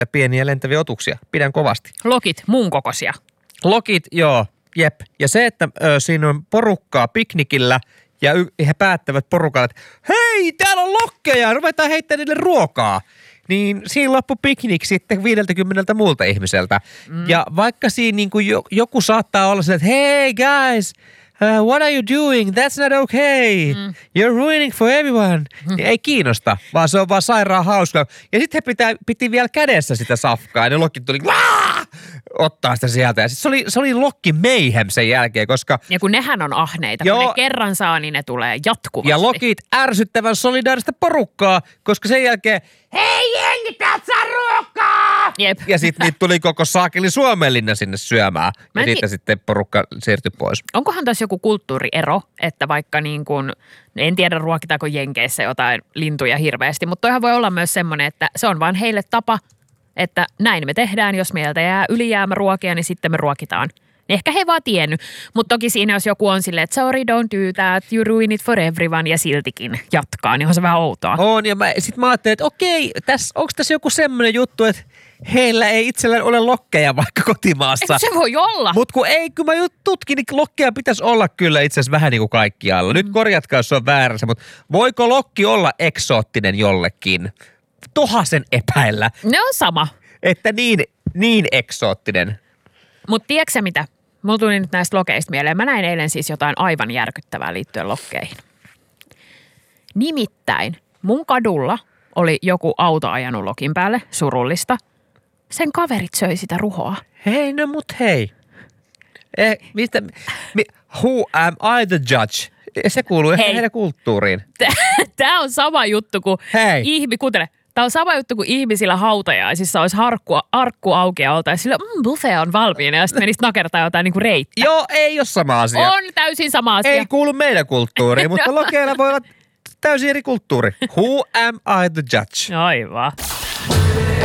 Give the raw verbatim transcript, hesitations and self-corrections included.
pieniä lentäviä otuksia. Pidän kovasti. Lokit, muun kokoisia. Lokit, joo, jep. Ja se, että ö, siinä on porukkaa piknikillä ja y- he päättävät porukalla, että hei, täällä on lokkeja, ruvetaan heittämään niille ruokaa. Niin siinä loppui piknik sitten viideltäkymmeneltä muulta ihmiseltä. Mm. Ja vaikka siinä niin kuin jo, joku saattaa olla se, että hey guys, uh, what are you doing? That's not okay. Mm. You're ruining for everyone. Mm. Niin ei kiinnosta, vaan se on vaan sairaan hauskaa. Ja sitten he pitää, piti vielä kädessä sitä safkaa ja ne lokit tuli Vaa! Ottaa sitä sieltä. Ja sit se oli, se oli lokki mayhem sen jälkeen, koska... Ja kun nehän on ahneita, joo, kun ne kerran saa, niin ne tulee jatkuvasti. Ja lokit ärsyttävän solidaarista porukkaa, koska sen jälkeen hei jengi, täältä saa ruokaa! Jep. Ja sitten niitä tuli koko saakeli Suomenlinna sinne syömään. Mä ja en siitä ti- sitten porukka siirtyi pois. Onkohan tässä joku kulttuuriero, että vaikka niin kuin, en tiedä ruokitaanko Jenkeissä jotain lintuja hirveästi, mutta toihan voi olla myös semmoinen, että se on vaan heille tapa, että näin me tehdään, jos meiltä jää ylijäämäruokia, niin sitten me ruokitaan. Ehkä he ei vaan tiennyt, mutta toki siinä jos joku on silleen, että sorry, don't do that, you ruin it for everyone ja siltikin jatkaa, niin on se vähän outoa. On, ja mä, sit mä ajattelin, että okei, tässä, onko tässä joku semmoinen juttu, että heillä ei itsellään ole lokkeja vaikka kotimaassa. Eikö se voi olla? Mutta kun ei, kun mä just tutkin, niin lokkeja pitäisi olla kyllä itse asiassa vähän niin kuin kaikkialla. Nyt korjatkaa, jos se on väärässä, mutta voiko lokki olla eksoottinen jollekin? Tohasen epäillä. Ne on sama. Että niin, niin eksoottinen. Mutta tiedätkö sä mitä? Mulla tuli nyt näistä lokeista mieleen. Mä näin eilen siis jotain aivan järkyttävää liittyen lokkeihin. Nimittäin mun kadulla oli joku auto ajanut lokin päälle, surullista. Sen kaverit söi sitä ruhoa. Hei, no mut hei. Eh, mistä, mi, who am I the judge? Se kuuluu ehkä heidän kulttuuriin. Tää on sama juttu kuin Hei. ihmi, kuuntele. Tämä on sama juttu kuin ihmisillä hautajaisissa olisi harkku, arkku auki ja oltaisiin sillä, mm, buffet on valmiina ja sitten menisi nakertaa jotain niin kuin reittä. Joo, ei ole sama asia. On täysin sama asia. Ei kuulu meidän kulttuuriin, mutta lokeilla voi olla täysin eri kulttuuri. Who am I the judge? Aivan.